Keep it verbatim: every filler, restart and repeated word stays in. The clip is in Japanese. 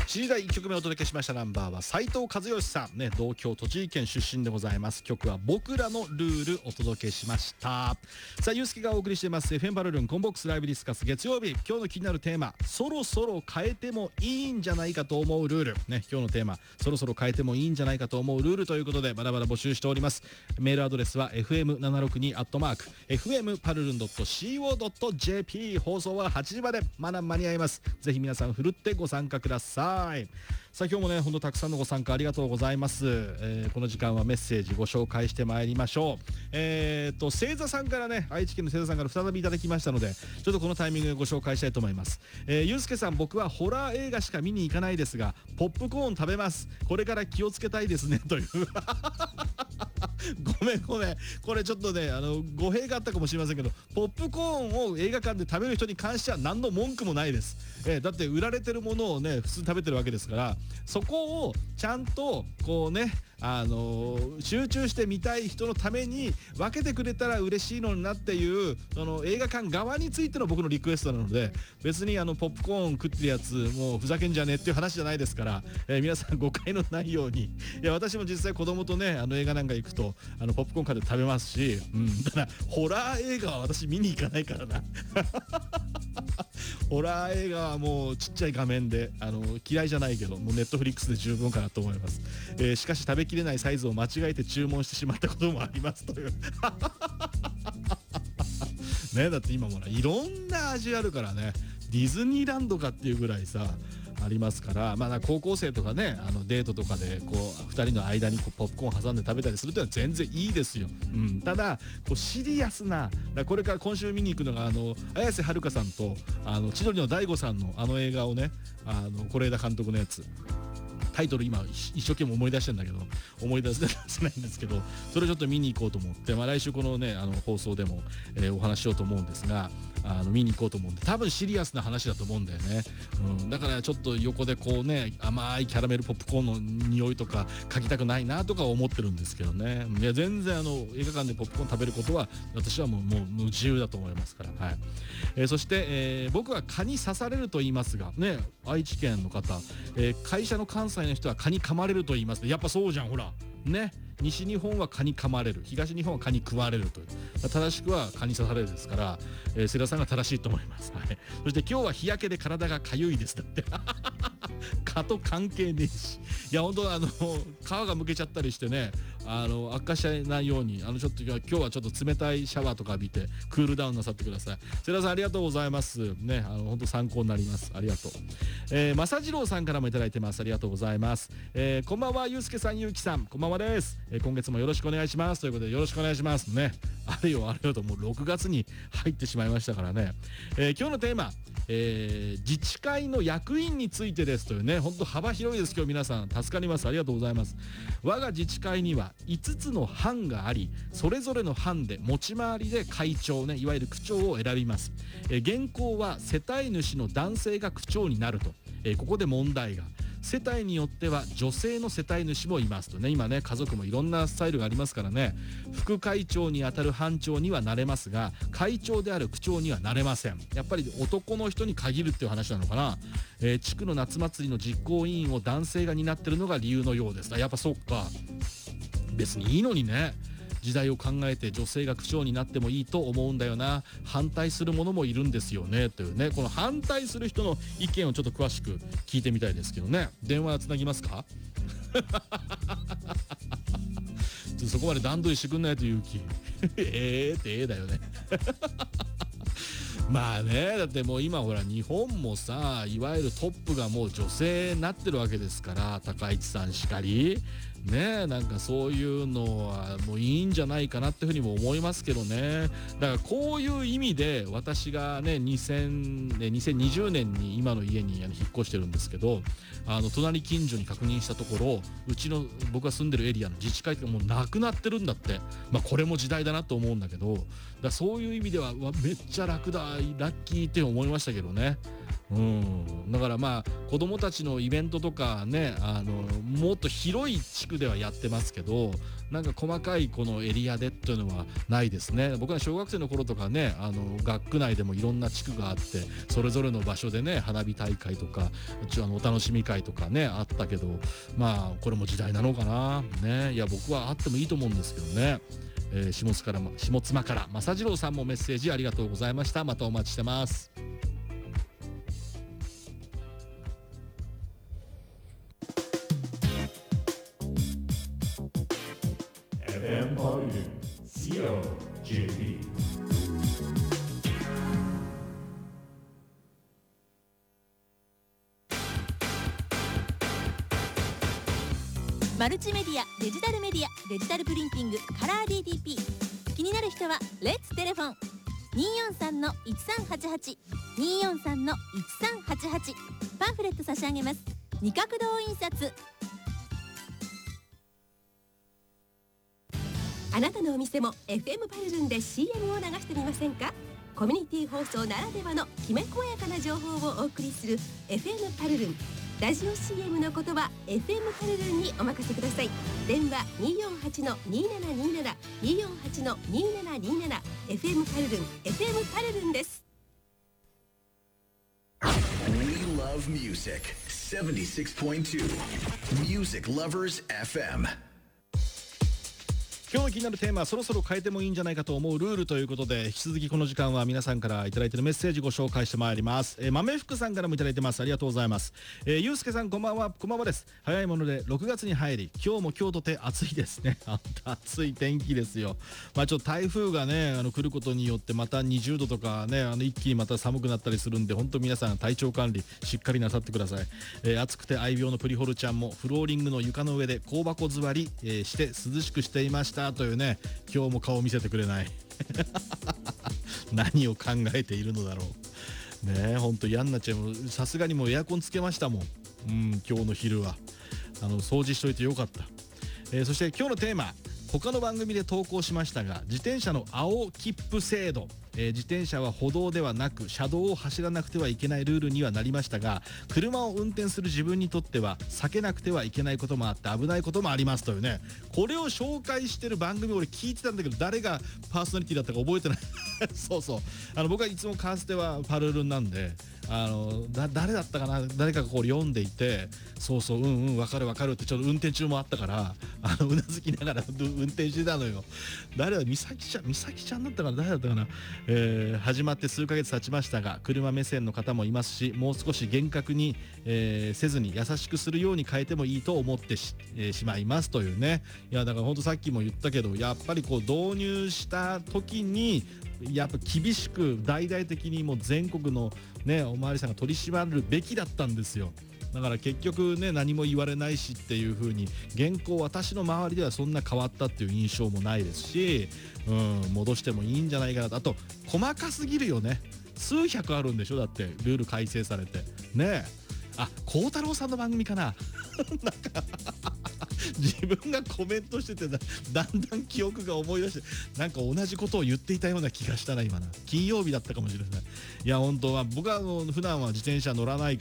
しちじ台いっきょくめお届けしましたナンバーは斉藤和義さんね、同郷栃木県出身でございます。曲は僕らのルールお届けしました。さあゆうすけがお送りしています エフエム パルルンコンボックスライブディスカス月曜日、今日の気になるテーマ、そろそろ変えてもいいんじゃないかと思うルールね、今日のテーマ、そろそろ変えてもいいんじゃないかと思うルールということでまだまだ募集しております。メールアドレスは エフエムななろくに アットマーク エフエム パルルン ドット シーオー ドット ジェーピー 放送ははちじまで、まだ間に合います。ぜひ皆さんふるってご参加ください。さあ今日もねほんとたくさんのご参加ありがとうございます。えー、この時間はメッセージご紹介してまいりましょう。えーと星座さんからね、愛知県の星座さんから再びいただきましたので、ちょっとこのタイミングでご紹介したいと思います。えー、ゆうすけさん、僕はホラー映画しか見に行かないですがポップコーン食べます。これから気をつけたいですねというごめんごめん、これちょっとねあの語弊があったかもしれませんけど、ポップコーンを映画館で食べる人に関しては何の文句もないです。えー、だって売られてるものをね普通に食べてるわけですから、そこをちゃんとこうねあのー、集中して見たい人のために分けてくれたら嬉しいのになっていう、その映画館側についての僕のリクエストなので、別にあのポップコーン食ってるやつもうふざけんじゃねえっていう話じゃないですから、えー、皆さん誤解のないように。いや私も実際子供とねあの映画なんか行くとあのポップコーン買って食べますし、うん、ただホラー映画は私見に行かないからなホラー映画はもうちっちゃい画面であの嫌いじゃないけどもうネットフリックスで十分かなと思います。えー、しかし食べきれないサイズを間違えて注文してしまったこともありますというね、だって今もいろんな味あるからね、ディズニーランドかっていうぐらいさありますから、まあ、高校生とかねあのデートとかでこうふたりの間にこうポップコーン挟んで食べたりするってのは全然いいですよ。うん、ただこうシリアスな、だこれから今週見に行くのがあの綾瀬はるかさんとあの千鳥の大悟さんのあの映画をね、あの是枝監督のやつ、タイトル今一生懸命思い出してんだけど思い出せないんですけど、それちょっと見に行こうと思って、まあ、来週このねあの放送でも、えー、お話ししようと思うんですが、あの見に行こうと思うんで、多分シリアスな話だと思うんだよね。うん、だからちょっと横でこうね甘いキャラメルポップコーンの匂いとか嗅ぎたくないなとか思ってるんですけどね。いや全然あの映画館でポップコーン食べることは私はもうもうもう自由だと思いますから。はい。えー、そして、えー、僕は蚊に刺されると言いますがね、愛知県の方、えー、会社の関西の人は蚊に噛まれると言います。やっぱそうじゃん、ほらね。西日本は蚊に噛まれる、東日本は蚊に食われるという、正しくは蚊に刺されるですから、えー、世良さんが正しいと思います。はい。そして今日は日焼けで体がかゆいですだって蚊と関係ねえし、いや本当あの皮がむけちゃったりしてね、あの悪化しないようにあのちょっと今日はちょっと冷たいシャワーとか浴びてクールダウンなさってください。世良さんありがとうございますね、あの本当参考になります。ありがとう。えー、正次郎さんからもいただいてます。ありがとうございます。えー、こんばんはゆうすけさん、ゆうきさんこんばんはです。えー、今月もよろしくお願いしますということでよろしくお願いしますね。あれよあれよともうろくがつに入ってしまいましたからね。えー、今日のテーマ、えー、自治会の役員についてですというね、本当幅広いです。今日皆さん助かります。ありがとうございます。我が自治会にはいつつの班があり、それぞれの班で持ち回りで会長ね、いわゆる区長を選びます。えー、現行は世帯主の男性が区長になると、えー、ここで問題が、世帯によっては女性の世帯主もいますとね、今ね家族もいろんなスタイルがありますからね、副会長にあたる班長にはなれますが会長である区長にはなれません。やっぱり男の人に限るっていう話なのかな。えー、地区の夏祭りの実行委員を男性が担ってるのが理由のようです。やっぱそっか、別にいいのにね、時代を考えて女性が区長になってもいいと思うんだよな、反対する者もいるんですよねというね、この反対する人の意見をちょっと詳しく聞いてみたいですけどね。電話つなぎますかちょっとそこまで段取りしてくんないと勇気えーってええだよねまあね、だってもう今ほら日本もさ、いわゆるトップがもう女性になってるわけですから、高市さんしかりね、なんかそういうのはもういいんじゃないかなっていうふうにも思いますけどね。だからこういう意味で私がねにせんねにせんにじゅうねんに今の家に引っ越してるんですけど、あの隣近所に確認したところ、うちの僕が住んでるエリアの自治会がもうなくなってるんだって。まあこれも時代だなと思うんだけど、だからそういう意味ではめっちゃ楽だ、ラッキーって思いましたけどね。うん、 ん、だからまあ子どもたちのイベントとかね、あのもっと広い地区ではやってますけど、なんか細かいこのエリアでっていうのはないですね。僕は小学生の頃とかね、あの学区内でもいろんな地区があって、それぞれの場所でね花火大会とかあのお楽しみ会とかねあったけど、まあこれも時代なのかなね。いや僕はあってもいいと思うんですけどね。えー、下津から下妻から正次郎さんもメッセージありがとうございました。またお待ちしてます。エフエム ポリル シーオージェーピーマルチメディア、デジタルメディア、デジタルプリンティング、カラー ディーティーピー。 気になる人はレッツテレフォン にーよんさんのいちさんはちはち にーよんさんのいちさんはちはち。 パンフレット差し上げます。二角堂印刷。あなたのお店も エフエム パルルンで シーエム を流してみませんか。コミュニティ放送ならではのきめ細やかな情報をお送りする エフエム パルルン。ラジオ シーエム の言葉 エフエム パルルンにお任せください。電話 にーよんはちのにーななにーなな にーよんはちのにーななにーなな。 エフエム パルルン エフエム パルルンです。 We love music セブンティシックスポイントツー Music Lovers エフエム。 今日の気になるテーマはそろそろ変えてもいいんじゃないかと思うルールということで、引き続きこの時間は皆さんからいただいているメッセージご紹介してまいります。えー、豆福さんからもいただいてます。ありがとうございます。えー、ゆうすけさんこんばんは。こんばんはです。早いものでろくがつに入り、今日も今日とて暑いですね。暑い天気ですよ。まあちょっと台風がねあの来ることによってまたにじゅうどとかね、あの一気にまた寒くなったりするんで、本当皆さん体調管理しっかりなさってください。えー、暑くて愛病のプリホルちゃんもフローリングの床の上で香箱座り、えー、して涼しくしていましたというね。今日も顔見せてくれない何を考えているのだろうね。えほんと嫌になっちゃう。さすがにもうエアコンつけましたもん。うん今日の昼はあの掃除しといてよかった。えー、そして今日のテーマ、他の番組で投稿しましたが、自転車の青切符制度、えー、自転車は歩道ではなく車道を走らなくてはいけないルールにはなりましたが、車を運転する自分にとっては避けなくてはいけないこともあって危ないこともありますというね。これを紹介してる番組俺聞いてたんだけど、誰がパーソナリティだったか覚えてないそうそう、あの僕はいつもカーステはパルルンなんで、あのだ誰だったかな、誰かがこう読んでいて、そうそううんうん分かる分かるってちょっと運転中もあったから、あのうなずきながら運転してたのよ。誰だ、美咲ちゃん美咲ちゃんだったかな、誰だったかな。えー、始まって数ヶ月経ちましたが、車目線の方もいますし、もう少し厳格に、えー、せずに優しくするように変えてもいいと思って し,、えー、しまいますというね。いやだから本当さっきも言ったけど、やっぱりこう導入した時にやっぱ厳しく大々的にもう全国のねおまわりさんが取り締まるべきだったんですよ。だから結局ね何も言われないしっていう風に、現行私の周りではそんな変わったっていう印象もないですし、うん、戻してもいいんじゃないかなと。あと細かすぎるよね。数百あるんでしょだってルール改正されてね。えあ、孝太郎さんの番組かななんか自分がコメントしてて だ, だんだん記憶が思い出して、なんか同じことを言っていたような気がしたな今な。金曜日だったかもしれない。いや本当は僕はあの普段は自転車乗らない